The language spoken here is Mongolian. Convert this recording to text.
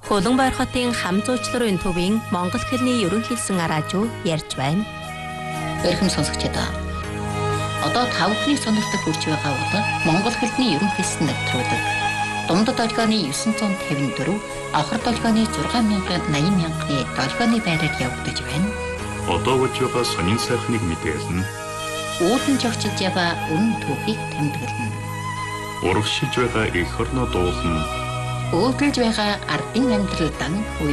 Хөлөнбаяр хотын хам зуучларын төвийн монгол хэлний ерөнхийлсөн араажуу ярьж байна. Өрхөм сонсогчдоо. Одоо та бүхний сонирхдаг хүрч байгаа бол монгол хэлний ерөнхийлсөн нэвтрүүлэг. Дундад долгионы 954, авхар долгионы 6080,000-ны долгионы байраар явагдаж байна. Одоо болж байгаа сонин сайхныг мэдээлнэ. Үүдэн жогчилж яваа өрн түүхийг тэмдэглэнэ. Урагшилж байгаа эх орноо дуулна. Өөдөлж байгаа ардын амьдрал дан